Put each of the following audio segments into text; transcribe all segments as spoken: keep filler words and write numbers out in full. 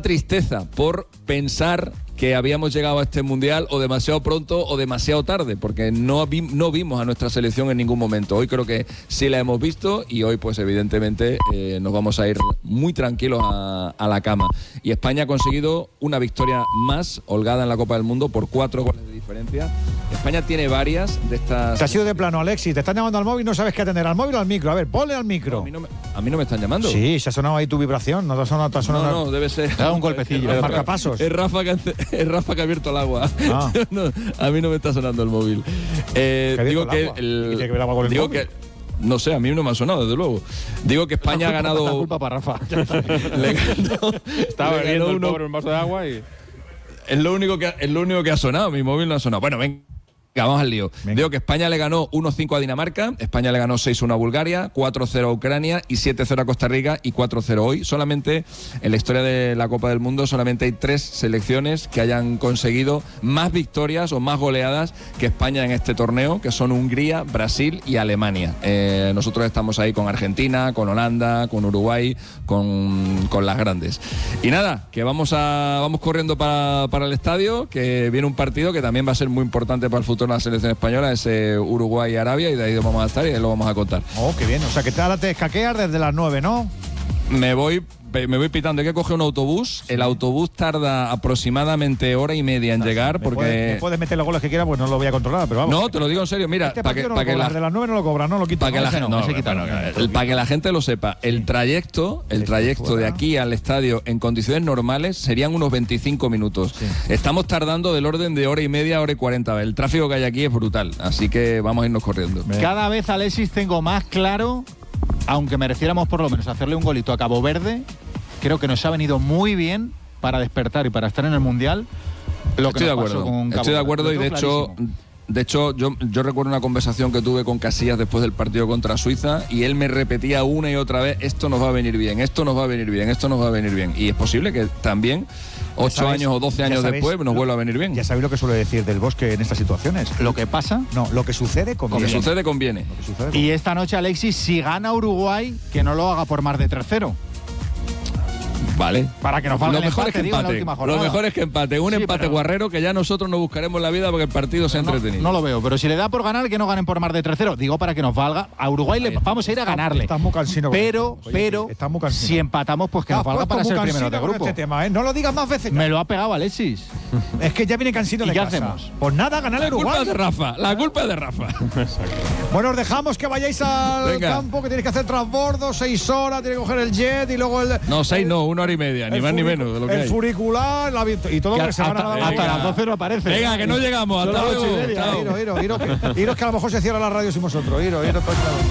tristeza por pensar que habíamos llegado a este mundial o demasiado pronto o demasiado tarde, porque no, vi, no vimos a nuestra selección en ningún momento. Hoy creo que sí la hemos visto y hoy pues evidentemente eh, nos vamos a ir muy tranquilos a, a la cama. Y España ha conseguido una victoria más holgada en la Copa del Mundo por cuatro goles de diferencia. España tiene varias de estas... Te has ido de plano, Alexis. Te están llamando al móvil, no sabes qué atender. ¿Al móvil o al micro? A ver, ponle al micro. No, a, mí no me, a mí no me están llamando. Sí, se ha sonado ahí tu vibración. No te ha sonado... Te ha sonado no, no, debe ser... Te ha dado un golpecillo. Es marcapasos. Es Rafa que, es Rafa que ha abierto el agua. Ah. No, a mí no me está sonando el móvil. Eh, ¿Que digo el que... agua? El, ¿Y tiene que ver el agua con el digo móvil? que... No sé, a mí no me ha sonado, desde luego. Digo que España ha ganado... La culpa para Rafa. le ganó, Estaba le bebiendo ganó el uno, pobre un vaso de agua y... Es lo único que, es lo único que ha sonado, mi móvil no ha sonado. Bueno, venga. Vamos al lío. Venga. Digo que España le ganó uno cinco a Dinamarca, España le ganó seis uno a Bulgaria, cuatro cero a Ucrania y siete cero a Costa Rica y cuatro cero hoy. Solamente en la historia de la Copa del Mundo solamente hay tres selecciones que hayan conseguido más victorias o más goleadas que España en este torneo, que son Hungría, Brasil y Alemania. Eh, nosotros estamos ahí con Argentina, con Holanda, con Uruguay, con, con las grandes. Y nada, que vamos a vamos corriendo para, para el estadio, que viene un partido que también va a ser muy importante para el futuro de la selección española, ese Uruguay-Arabia, y de ahí vamos a estar y ahí lo vamos a contar. Oh, qué bien. O sea, que te, ahora te escaqueas desde las nueve, ¿no? Me voy, me voy pitando. Hay que coger un autobús. Sí. El autobús tarda aproximadamente hora y media en llegar, me porque... Puedes, me puedes meter los goles que quieras, pues no lo voy a controlar, pero vamos. No, te lo digo en serio. Mira, este para que, no pa que la... la... de las nueve no lo cobran, no lo quitan. Para que, no, la... no, no, quita, bueno, no, no, pa que la gente lo sepa, el trayecto, el trayecto de aquí al estadio en condiciones normales serían unos veinticinco minutos. Sí. Estamos tardando del orden de hora y media, hora y cuarenta. El tráfico que hay aquí es brutal, así que vamos a irnos corriendo. Cada vez, Alexis, tengo más claro, aunque mereciéramos por lo menos hacerle un golito a Cabo Verde, creo que nos ha venido muy bien para despertar y para estar en el Mundial. Lo que Estoy de nos acuerdo, pasó con Cabo estoy de acuerdo Verde. y de hecho... De hecho, yo, yo recuerdo una conversación que tuve con Casillas después del partido contra Suiza y él me repetía una y otra vez, esto nos va a venir bien, esto nos va a venir bien, esto nos va a venir bien. Y es posible que también ocho sabes, años o doce años después nos lo, vuelva a venir bien. Ya sabéis lo que suele decir del Bosque en estas situaciones. Lo que pasa... No, lo que sucede conviene. Lo que sucede conviene. Lo que sucede conviene. Y esta noche, Alexis, si gana Uruguay, que no lo haga por más de tres cero. Vale. Para que nos valga lo el mejor empate, es que digo, en la empate. última jornada. Lo mejor es que empate. Un sí, empate pero... guarrero que ya nosotros nos buscaremos la vida porque el partido sea no, entretenido. No lo veo, pero si le da por ganar, que no ganen por más de tres cero. Digo, para que nos valga. A Uruguay le vamos a ir a ganarle. Estás muy cansino. Pero, Oye, pero, si empatamos, pues que nos valga para ser primero de grupo. Este tema, ¿eh? No lo digas más veces. Me lo ha pegado Alexis. Es que ya viene cansino de ¿Y qué casa. hacemos? Pues nada, ganar el Uruguay. La culpa es de Rafa. La culpa es de Rafa. Bueno, os dejamos que vayáis al Venga. campo, que tenéis que hacer transbordo, seis horas, tenéis que coger el jet y luego el... No, seis el, no, una hora y media, ni más ni menos de lo que el hay. furicular la, y todo lo que se van a dar. Hasta las doce no aparece. Venga, que no llegamos. Hasta luego. Iros, iros, iros, que, iros que a lo mejor se cierra la radio sin vosotros. Iros, iros.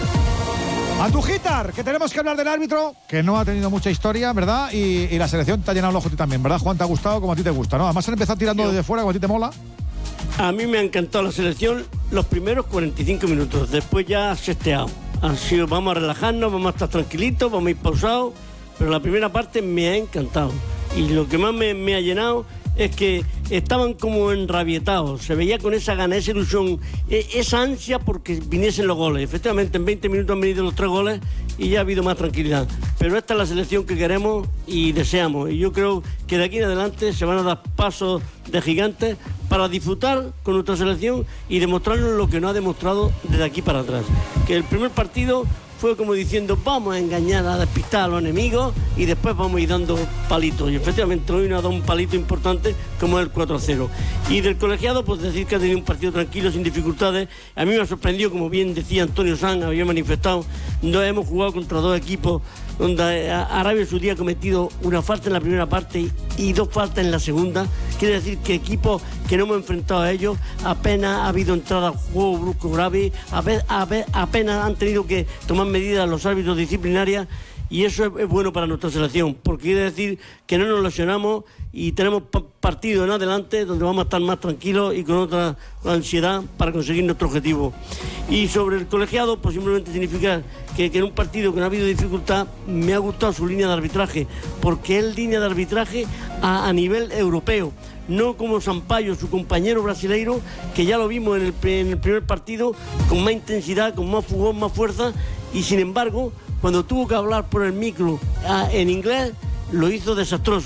Andújitar, que tenemos que hablar del árbitro, que no ha tenido mucha historia, ¿verdad? Y, y la selección te ha llenado el ojo a ti también, ¿verdad, Juan? Te ha gustado como a ti te gusta, ¿no? Además han empezado tirando Yo. desde fuera como a ti te mola. A mí me ha encantado la selección los primeros cuarenta y cinco minutos, después ya sesteado. Han sido, vamos a relajarnos, vamos a estar tranquilitos, vamos a ir pausados, pero la primera parte me ha encantado. Y lo que más me, me ha llenado es que estaban como enrabietados, se veía con esa gana, esa ilusión, esa ansia porque viniesen los goles. Efectivamente, en veinte minutos han venido los tres goles y ya ha habido más tranquilidad. Pero esta es la selección que queremos y deseamos. Y yo creo que de aquí en adelante se van a dar pasos de gigantes para disfrutar con nuestra selección y demostrarnos lo que no ha demostrado desde aquí para atrás. Que el primer partido fue como diciendo, vamos a engañar, a despistar a los enemigos y después vamos a ir dando palitos. Y efectivamente hoy nos ha dado un palito importante como el cuatro cero. Y del colegiado, pues decir que ha tenido un partido tranquilo, sin dificultades. A mí me ha sorprendido, como bien decía Antonio Sanz, había manifestado, no hemos jugado contra dos equipos donde Arabia Saudí ha cometido una falta en la primera parte y dos faltas en la segunda. Quiere decir que equipos que no hemos enfrentado a ellos apenas ha habido entrada a juego brusco grave, apenas han tenido que tomar medidas los árbitros disciplinarias, y eso es, es bueno para nuestra selección, porque quiere decir que no nos lesionamos y tenemos partido en adelante donde vamos a estar más tranquilos y con otra ansiedad para conseguir nuestro objetivo. Y sobre el colegiado, pues simplemente significa que, que en un partido que no ha habido dificultad, me ha gustado su línea de arbitraje, porque es línea de arbitraje a, a nivel europeo, no como Sampaio, su compañero brasileiro, que ya lo vimos en el, en el primer partido, con más intensidad, con más fugón, más fuerza, y sin embargo, cuando tuvo que hablar por el micro ah, en inglés, lo hizo desastroso.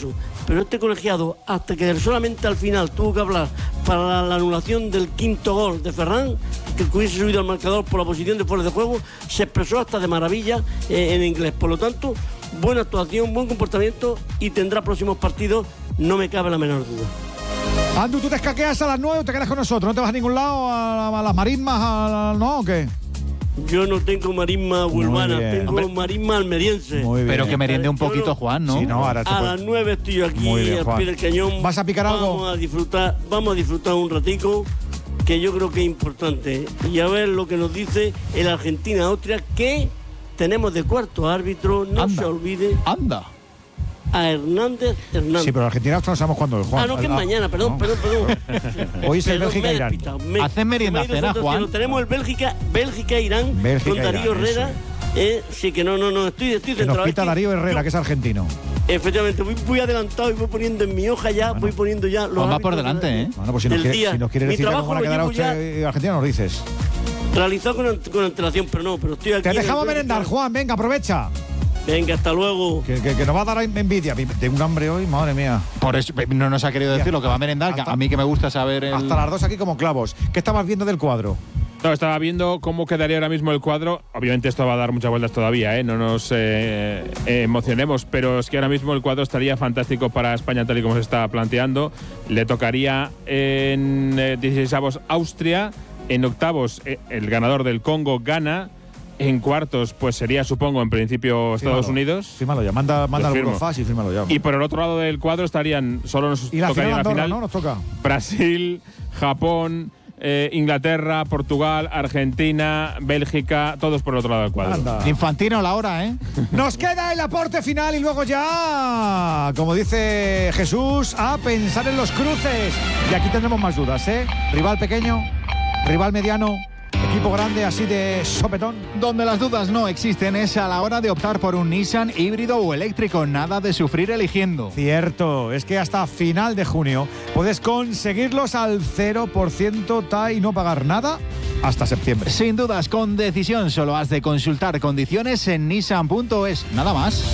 pero este colegiado, hasta que solamente al final tuvo que hablar para la, la anulación del quinto gol de Ferran, que hubiese subido al marcador por la posición de fuera de juego, se expresó hasta de maravilla eh, en inglés. Por lo tanto, buena actuación, buen comportamiento y tendrá próximos partidos, no me cabe la menor duda. Andu, ¿tú te escaqueas a las nueve o te quedas con nosotros? ¿No te vas a ningún lado? ¿A, a las marismas? A, ¿No o qué? Yo no tengo marisma huelvana, tengo Hombre. marisma almeriense. Muy bien. Pero que meriende un poquito, Juan, ¿no? Sí, no ahora a puede... las nueve estoy yo aquí bien, al pie del cañón. ¿Vas a picar algo? Vamos a disfrutar, vamos a disfrutar un ratico, que yo creo que es importante. Y a ver lo que nos dice el Argentina-Austria, que tenemos de cuarto árbitro, no Anda. se olvide. Anda. A Hernández Hernández. Sí, pero Argentina no sabemos cuándo es, Juan. Ah, no, que es ah, mañana, perdón, no. perdón, perdón. Hoy es el Perdón, Bélgica-Irán. Hacen merienda cena, Juan. Tenemos el Bélgica, Bélgica-Irán Bélgica, con Darío Irán, Herrera. Eh, sí, que no, no, no, estoy, estoy Que centrado. nos quita Es que Darío Herrera, yo, que es argentino. Efectivamente, voy, voy adelantado y voy poniendo en mi hoja ya, voy poniendo ya los Juan va por árbitros delante, de- ¿eh? Bueno, pues si nos, del quiere, día. si nos quiere Mi decir cómo trabajo van a lo quedar llevo Austria y Argentina, nos dices. Realizado con, con antelación, pero no, pero estoy aquí. Te en el dejamos Bélgica. merendar, Juan, venga, aprovecha. Venga, hasta luego. Que, que, que nos va a dar envidia. Tengo un hambre hoy, madre mía. Por eso no nos ha querido decir Ya. lo que va a merendar, que Hasta- a mí que me gusta saber el... Hasta las dos aquí como clavos. ¿Qué estabas viendo del cuadro? No, estaba viendo cómo quedaría ahora mismo el cuadro. Obviamente esto va a dar muchas vueltas todavía, ¿eh? No nos eh, eh, emocionemos, pero es que ahora mismo el cuadro estaría fantástico para España tal y como se está planteando. Le tocaría en eh, dieciseisavos Austria, en octavos eh, el ganador del Congo gana, en cuartos pues sería supongo en principio Estados Fírmalo. Unidos. Fírmalo ya. Manda, manda Lo el firmo. Eurofast y fírmalo ya. Y por el otro lado del cuadro estarían, solo nos Y la tocaría final, la Andorra, final, ¿no? Nos toca. Brasil, Japón, eh, Inglaterra, Portugal, Argentina, Bélgica, todos por el otro lado del cuadro. Anda. Infantino la hora, ¿eh? Nos queda el aporte final y luego ya, como dice Jesús, a pensar en los cruces. Y aquí tendremos más dudas, ¿eh? Rival pequeño, rival mediano, equipo grande así de sopetón. Donde las dudas no existen es a la hora de optar por un Nissan híbrido o eléctrico. Nada de sufrir eligiendo. Cierto, es que hasta final de junio puedes conseguirlos al cero por ciento T A y no pagar nada hasta septiembre. Sin dudas, con decisión, solo has de consultar condiciones en nissan punto es. Nada más.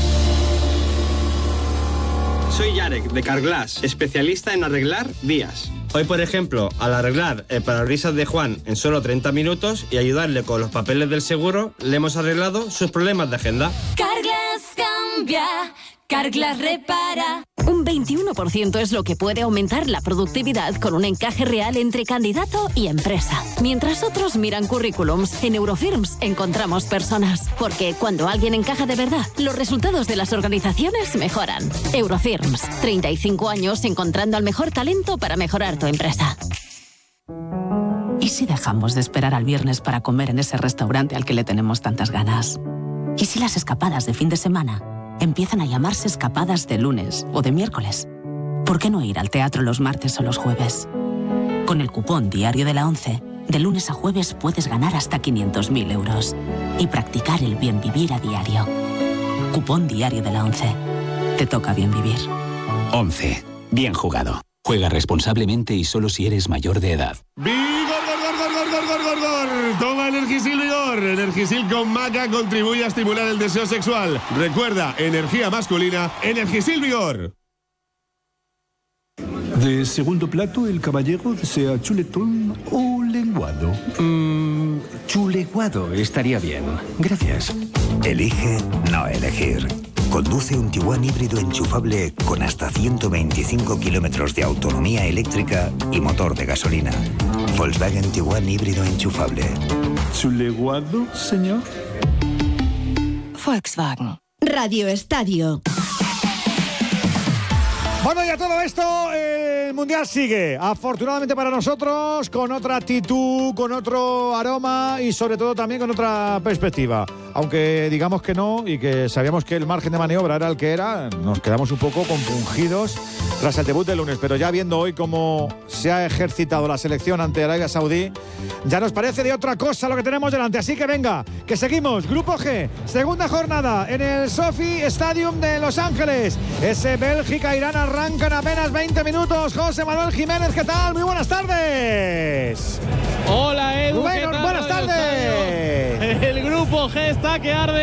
Soy Yarek, de Carglass, especialista en arreglar vías. Hoy, por ejemplo, al arreglar el parabrisas de Juan en solo treinta minutos y ayudarle con los papeles del seguro, le hemos arreglado sus problemas de agenda. Carglass cambia, Carglass repara. Un veintiuno por ciento es lo que puede aumentar la productividad con un encaje real entre candidato y empresa. Mientras otros miran currículums, en Eurofirms encontramos personas. Porque cuando alguien encaja de verdad, los resultados de las organizaciones mejoran. Eurofirms, treinta y cinco años encontrando al mejor talento para mejorar tu empresa. ¿Y si dejamos de esperar al viernes para comer en ese restaurante al que le tenemos tantas ganas? ¿Y si las escapadas de fin de semana empiezan a llamarse escapadas de lunes o de miércoles? ¿Por qué no ir al teatro los martes o los jueves? Con el cupón Diario de la ONCE, de lunes a jueves puedes ganar hasta quinientos mil euros y practicar el bien vivir a diario. Cupón Diario de la ONCE. Te toca bien vivir. once. Bien jugado. Juega responsablemente y solo si eres mayor de edad. ¡Vigor, gor, gor, gor, gor, gor, gor, gor! Toma Energisil Vigor. Energisil con maca contribuye a estimular el deseo sexual. Recuerda, energía masculina, Energisil Vigor. De segundo plato, el caballero desea chuletón o lenguado. Mmm, chuleguado estaría bien. Gracias. Elige no elegir. Conduce un Tiguan híbrido enchufable con hasta ciento veinticinco kilómetros de autonomía eléctrica y motor de gasolina. Volkswagen Tiguan híbrido enchufable. ¿Chuleguado, señor? Volkswagen. Radio Estadio. Bueno, y a todo esto, el Mundial sigue. Afortunadamente para nosotros, con otra actitud, con otro aroma y sobre todo también con otra perspectiva. Aunque digamos que no y que sabíamos que el margen de maniobra era el que era, nos quedamos un poco compungidos tras el debut del lunes. Pero ya viendo hoy cómo se ha ejercitado la selección ante Arabia Saudí, ya nos parece de otra cosa lo que tenemos delante. Así que venga, que seguimos. Grupo G, segunda jornada en el Sophie Stadium de Los Ángeles. Ese Bélgica-Irán arrancan apenas veinte minutos. José Manuel Jiménez, ¿qué tal? Muy buenas tardes. Hola, Edu. Rubén, ¿qué tal? buenas tardes. El grupo G está que arde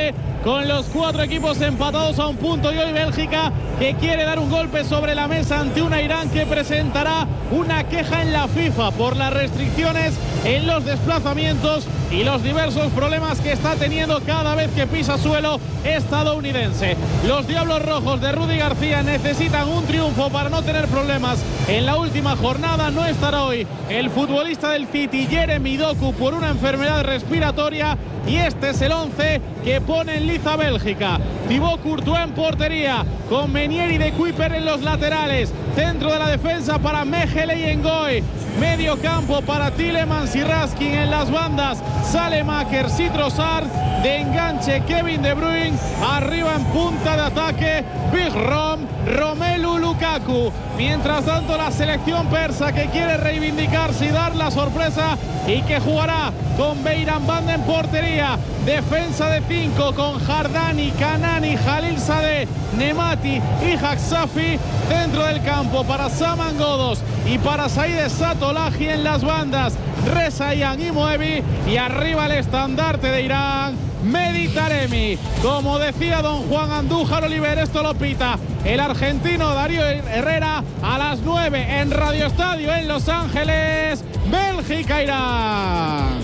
con los cuatro equipos empatados a un punto y hoy Bélgica que quiere dar un golpe sobre la mesa ante una Irán que presentará una queja en la FIFA por las restricciones en los desplazamientos y los diversos problemas que está teniendo cada vez que pisa suelo estadounidense. Los Diablos Rojos de Rudy García necesitan un triunfo para no tener problemas en la última jornada. No estará hoy el futbolista del City, Jeremy Doku, por una enfermedad respiratoria, y este es el once que pone en liza Bélgica. Thibaut Courtois en portería, con Menier y De Kuyper en los laterales. Centro de la defensa para Mechelen y Ngoy. Medio campo para Tielemans y Raskin. En las bandas Salemaker y Trossard. De enganche Kevin De Bruyne. Arriba en punta de ataque Big Rom, Romelu Lukaku. Mientras tanto la selección persa que quiere reivindicarse y dar la sorpresa y que jugará con Beiran Banda en portería. Defensa de cinco con Jardani, Kanani, Jalil Sadeh, Nemati y Haksafi. Centro del campo para Saman Ghoddos y para Saïd Satollahi. En las bandas Rezaian y Moebi, y arriba el estandarte de Irán, Mehdi Taremi. Como decía don Juan Andújar Oliver, esto lo pita el argentino Darío Herrera a las nueve en Radio Estadio en Los Ángeles. Bélgica-Irán.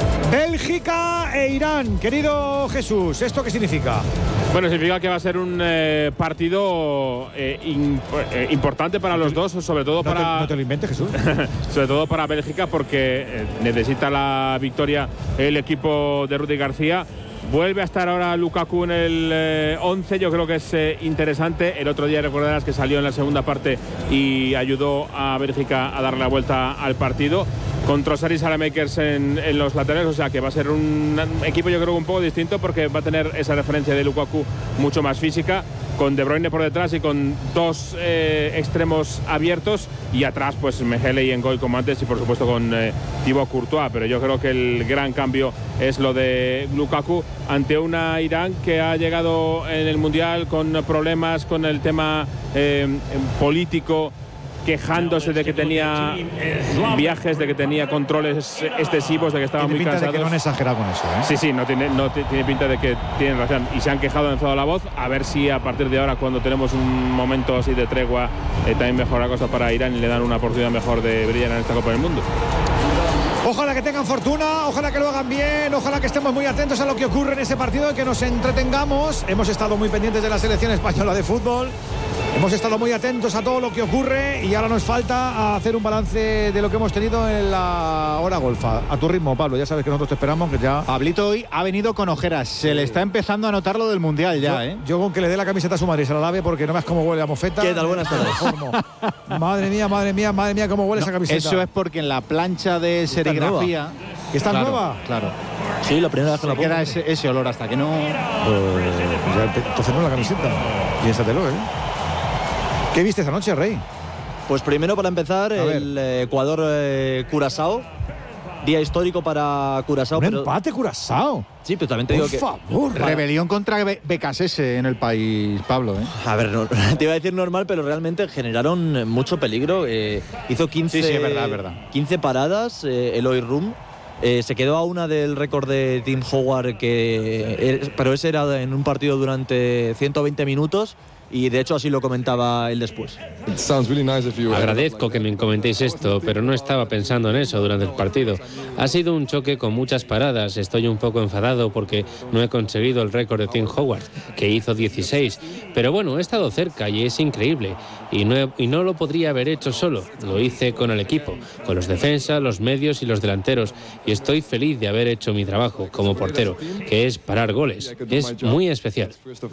Bélgica e Irán. Querido Jesús, ¿esto qué significa? Bueno, significa que va a ser un eh, partido eh, in, eh, importante para los dos, sobre todo no para… Te, no te lo inventes, Jesús. Sobre todo para Bélgica, porque eh, necesita la victoria el equipo de Rudy García. Vuelve a estar ahora Lukaku en el eh, once, yo creo que es eh, interesante. El otro día recordarás que salió en la segunda parte y ayudó a Bélgica a darle la vuelta al partido. Con Trossard y Salamakers en, en los laterales, o sea que va a ser un equipo yo creo un poco distinto, porque va a tener esa referencia de Lukaku mucho más física, con De Bruyne por detrás y con dos eh, extremos abiertos, y atrás pues Mechelen y Ngoy como antes, y por supuesto con eh, Thibaut Courtois. Pero yo creo que el gran cambio es lo de Lukaku ante una Irán que ha llegado en el Mundial con problemas con el tema eh, político, quejándose de que tenía viajes, de que tenía controles excesivos, de que estaban muy cansados. Tiene pinta de que no han exagerado con eso, ¿eh? Sí, sí, no tiene, no tiene pinta de que tienen razón. Y se han quejado, han alzado la voz. A ver si a partir de ahora, cuando tenemos un momento así de tregua, eh, también mejora la cosa para Irán y le dan una oportunidad mejor de brillar en esta Copa del Mundo. Ojalá que tengan fortuna, ojalá que lo hagan bien, ojalá que estemos muy atentos a lo que ocurre en ese partido y que nos entretengamos. Hemos estado muy pendientes de la selección española de fútbol. Hemos estado muy atentos a todo lo que ocurre y ahora nos falta hacer un balance de lo que hemos tenido en la hora golfa. A tu ritmo, Pablo, ya sabes que nosotros te esperamos, que ya… Pablito hoy ha venido con ojeras, se le está empezando a notar lo del Mundial ya, yo, ¿eh? Yo con que le dé la camiseta a su madre y se la lave, porque no veas cómo huele a mofeta. ¿Qué tal? Buenas tardes. Madre mía, madre mía, madre mía, cómo huele no, esa camiseta. Eso es porque en la plancha de serigrafía… ¿Está claro, nueva? Claro. Sí, la primera vez que la pongo. pongo. Queda ese, ese olor hasta que no… Pues ya te, entonces no la camiseta. Piénsatelo, ¿eh? ¿Qué viste esta noche, Rey? Pues primero, para empezar, el eh, Ecuador-Curazao. Eh, Día histórico para Curazao. Un pero… empate, Curazao. Sí, pero también te digo Por que… Por favor. Para… Rebelión contra Be Becasese en el país, Pablo, ¿eh? A ver, no, te iba a decir normal, pero realmente generaron mucho peligro. Eh, hizo quince, sí, sí, es verdad, es verdad. quince paradas, eh, Eloy Rum. Eh, se quedó a una del récord de Tim Howard, que, eh, pero ese era en un partido durante ciento veinte minutos. Y de hecho así lo comentaba él después. Agradezco que me comentéis esto, pero no estaba pensando en eso durante el partido. Ha sido un choque con muchas paradas. Estoy un poco enfadado porque no he conseguido el récord de Tim Howard, que hizo dieciséis. Pero bueno, he estado cerca y es increíble. Y no, he, y no lo podría haber hecho solo. Lo hice con el equipo, con los defensas, los medios y los delanteros. Y estoy feliz de haber hecho mi trabajo como portero, que es parar goles. Es muy especial.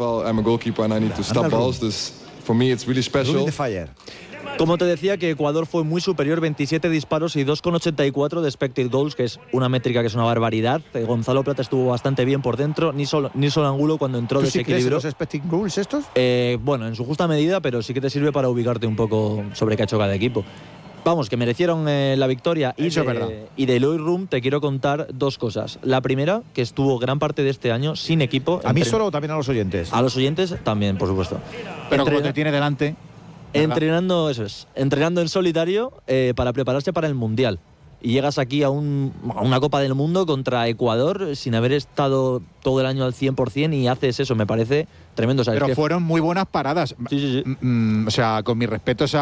Como te decía, que Ecuador fue muy superior, veintisiete disparos y dos coma ochenta y cuatro de expected goals, que es una métrica que es una barbaridad. Gonzalo Plata estuvo bastante bien por dentro, ni solo ni solo Angulo cuando entró ¿Tú sí desequilibró. crees los expected goals estos? Eh, bueno, en su justa medida, pero sí que te sirve para ubicarte un poco sobre qué ha hecho cada equipo. Vamos, que merecieron eh, la victoria. Y Eso de, es verdad. Y de Eloy Rum te quiero contar dos cosas. La primera, que estuvo gran parte de este año sin equipo. ¿A mí entre... solo o también a los oyentes? A los oyentes también, por supuesto. Pero Entrena... como te tiene delante… Entrenando, eso es, entrenando en solitario eh, para prepararse para el Mundial. y llegas aquí a, un, a una Copa del Mundo contra Ecuador sin haber estado todo el año al cien por cien y haces eso, me parece tremendo. O sea, Pero es que fueron muy buenas paradas. Sí, sí, sí. Mm, o sea, con mis respetos a